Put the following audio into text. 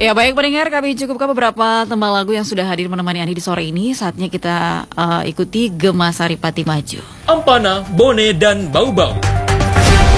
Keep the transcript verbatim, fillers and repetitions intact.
Ya baik pendengar, kami cukupkan beberapa tembang lagu yang sudah hadir menemani Andi di sore ini. Saatnya kita uh, ikuti Gema Saripati Maju. Ampana, Bone, dan Bau Bau.